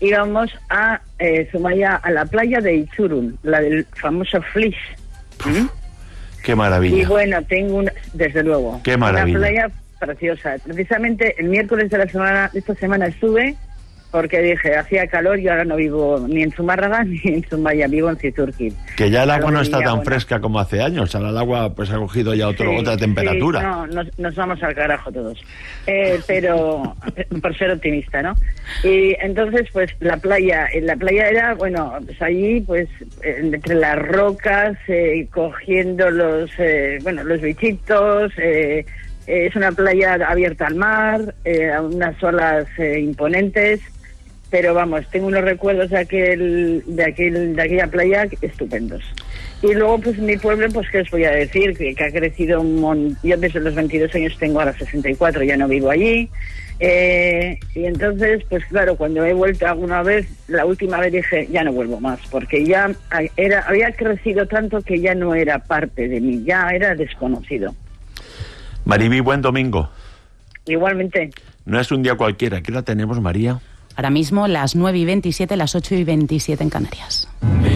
íbamos a Zumaya, a la playa de Itzurun, la del famoso Flish. Qué maravilla. Y bueno, desde luego, qué maravilla. Una playa preciosa. Precisamente el miércoles de esta semana estuve, porque dije, hacía calor y ahora no vivo ni en Zumárraga ni en Zumaya, vivo en Cizurkil. Que ya el agua no está tan fresca como hace años, ahora el agua pues ha cogido ya otra temperatura. Sí, no, nos vamos al carajo todos. Pero, por ser optimista, ¿no? Y entonces, pues la playa era, bueno, pues allí, pues, entre las rocas, cogiendo los bichitos, es una playa abierta al mar, a unas olas imponentes, pero vamos, tengo unos recuerdos de aquella playa estupendos. Y luego, pues mi pueblo, pues qué os voy a decir, que ha crecido un montón. Yo desde los 22 años tengo ahora 64, ya no vivo allí. Y entonces, pues claro, cuando he vuelto alguna vez, la última vez dije, ya no vuelvo más, porque ya había crecido tanto que ya no era parte de mí, ya era desconocido. Mariby, buen domingo. Igualmente. No es un día cualquiera. ¿Qué hora tenemos, María? Ahora mismo las 9:27, las 8:27 en Canarias.